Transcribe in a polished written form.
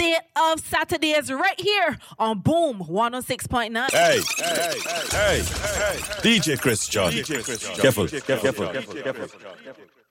State of Saturdays right here on Boom 106.9. Hey, DJ Chris John. Careful.